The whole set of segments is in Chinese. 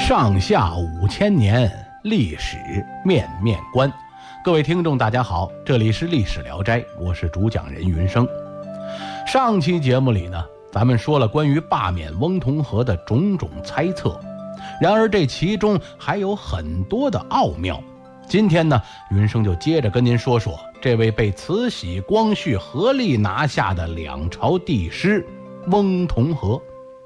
上下5000年，历史面面观。各位听众大家好，这里是历史聊斋，我是主讲人云生。上期节目里呢，咱们说了关于罢免翁同龢的种种猜测，然而这其中还有很多的奥妙。今天呢，云生就接着跟您说说这位被慈禧、光绪合力拿下的两朝帝师翁同龢。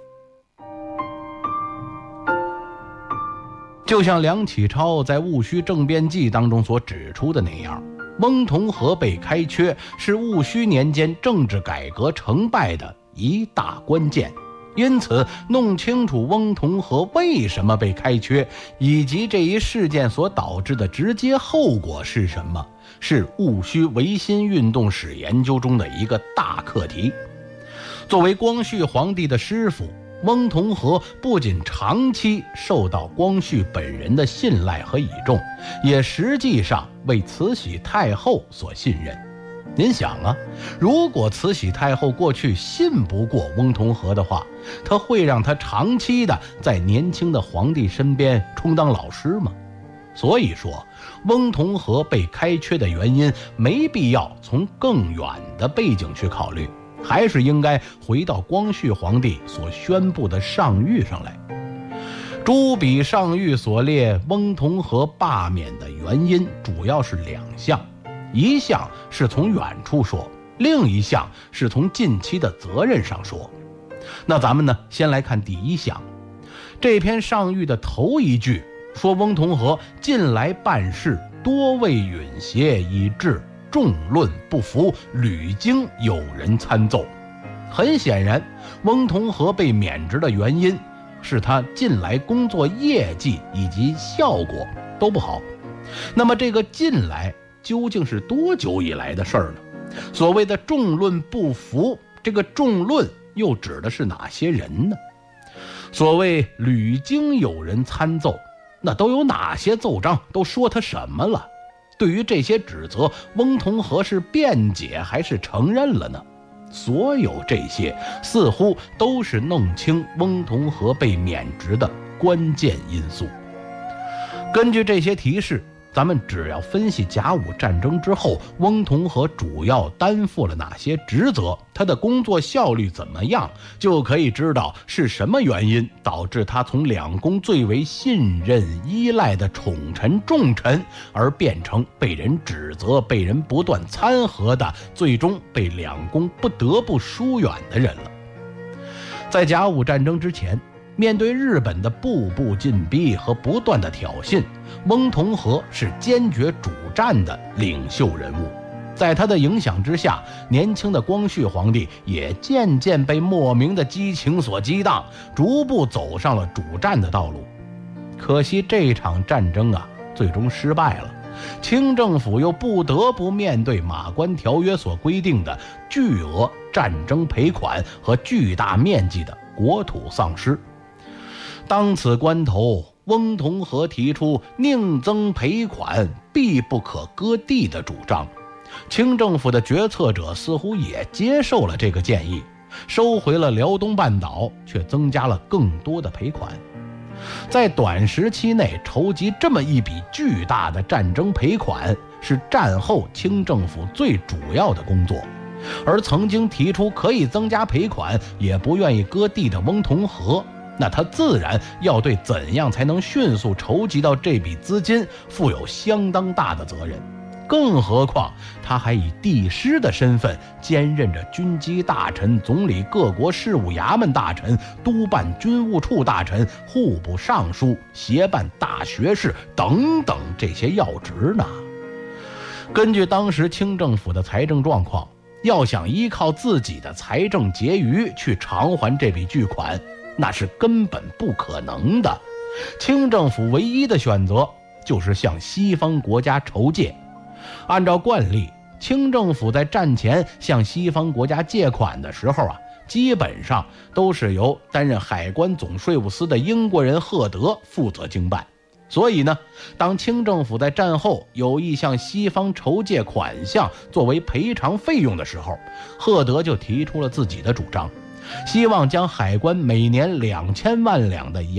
就像梁启超在《戊戌政变记》当中所指出的那样，翁同龢被开缺是戊戌年间政治改革成败的一大关键。因此弄清楚翁同龢为什么被开缺，以及这一事件所导致的直接后果是什么，是戊戌维新运动史研究中的一个大课题。作为光绪皇帝的师傅，翁同龢不仅长期受到光绪本人的信赖和倚重，也实际上为慈禧太后所信任。您想啊，如果慈禧太后过去信不过翁同龢的话，她会让他长期的在年轻的皇帝身边充当老师吗？所以说，翁同龢被开缺的原因没必要从更远的背景去考虑，还是应该回到光绪皇帝所宣布的上谕上来。朱笔上谕所列翁同龢罢免的原因主要是两项，一项是从远处说，另一项是从近期的责任上说。那咱们呢，先来看第一项。这篇上谕的头一句说，翁同龢近来办事多为允协以致众论不服，屡经有人参奏。很显然，翁同龢被免职的原因是他近来工作业绩以及效果都不好。那么这个近来究竟是多久以来的事儿呢？所谓的众论不服，这个众论又指的是哪些人呢？所谓屡经有人参奏，那都有哪些奏章，都说他什么了？对于这些指责，翁同龢是辩解还是承认了呢？所有这些似乎都是弄清翁同龢被免职的关键因素。根据这些提示，咱们只要分析甲午战争之后翁同龢主要担负了哪些职责，他的工作效率怎么样，就可以知道是什么原因导致他从两宫最为信任依赖的宠臣重臣，而变成被人指责、被人不断参合的，最终被两宫不得不疏远的人了。在甲午战争之前，面对日本的步步进逼和不断的挑衅，翁同龢是坚决主战的领袖人物。在他的影响之下，年轻的光绪皇帝也渐渐被莫名的激情所激荡，逐步走上了主战的道路。可惜这场战争啊，最终失败了。清政府又不得不面对马关条约所规定的巨额战争赔款和巨大面积的国土丧失。当此关头，翁同龢提出宁增赔款必不可割地的主张。清政府的决策者似乎也接受了这个建议，收回了辽东半岛，却增加了更多的赔款。在短时期内筹集这么一笔巨大的战争赔款，是战后清政府最主要的工作。而曾经提出可以增加赔款也不愿意割地的翁同龢，那他自然要对怎样才能迅速筹集到这笔资金负有相当大的责任。更何况他还以帝师的身份兼任着军机大臣、总理各国事务衙门大臣、督办军务处大臣、户部尚书、协办大学士等等这些要职呢。根据当时清政府的财政状况，要想依靠自己的财政结余去偿还这笔巨款，那是根本不可能的。清政府唯一的选择就是向西方国家筹借。按照惯例，清政府在战前向西方国家借款的时候啊，基本上都是由担任海关总税务司的英国人赫德负责经办。所以呢，当清政府在战后有意向西方筹借款项作为赔偿费用的时候，赫德就提出了自己的主张，希望将海关每年2000万两的